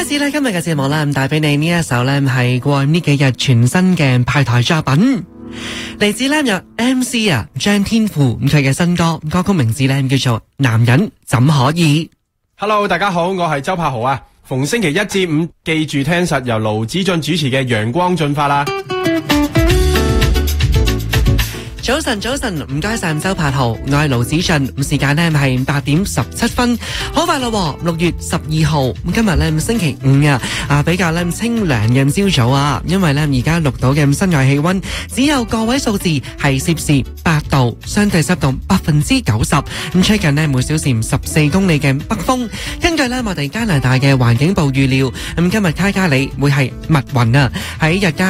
開始咧今日嘅節目啦，帶俾你呢一首咧係過去呢幾日全新嘅派台作品，嚟自咧有 MC 啊張天賦佢嘅新歌曲名字咧叫做《男人怎可以》。 Hello， 大家好，我係周柏豪啊。逢星期一至五，記住聽實由盧子俊主持嘅《陽光進發》啦。 早晨，唔該晒周柏豪，我係盧子俊。時間呢係8點17分，好快咯，6月12號。今日呢星期五啊，比較呢清涼嘅朝早啊，因為呢而家錄到嘅室外氣溫只有個位數字係攝氏8度，相對濕度90%。咁吹近呢每小時14公里嘅北風。根據呢我哋加拿大嘅環境部預料，咁今日卡加里會係密雲啊，喺日間